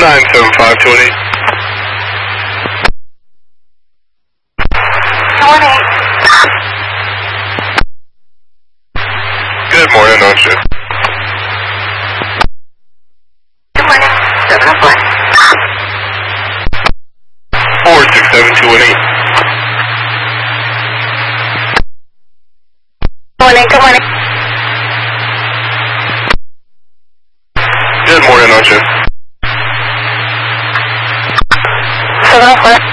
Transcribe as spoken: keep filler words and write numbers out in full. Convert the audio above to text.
nine seven five two one eight. two one eight. Good morning, no shift. Good morning, seven oh four. four six seven two one eight. Good morning, good morning. Good morning, no shift. seven oh four.